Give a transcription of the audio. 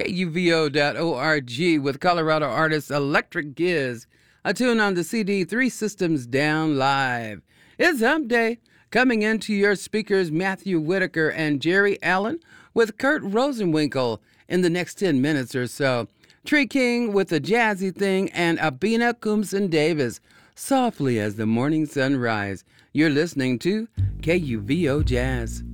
KUVO.org with Colorado artist Electric Giz. A tune on the CD Three Systems Down Live. It's Hump Day. Coming into your speakers, Matthew Whitaker and Jerry Allen with Kurt Rosenwinkel in the next 10 minutes or so. Tree King with a jazzy thing and Abina Kumsen Davis, softly as the morning sunrise. You're listening to KUVO Jazz.